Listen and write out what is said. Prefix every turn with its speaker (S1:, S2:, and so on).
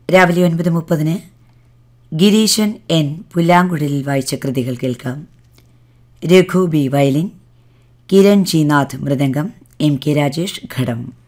S1: രാവിലെ 9:30 ഗിരീശൻ എൻ പുല്ലാങ്കുഴലിൽ വായിച്ച കൃതികൾ കേൾക്കാം. Raghu B violin, Kiran G Nath mridangam, M K Rajesh ഘടം.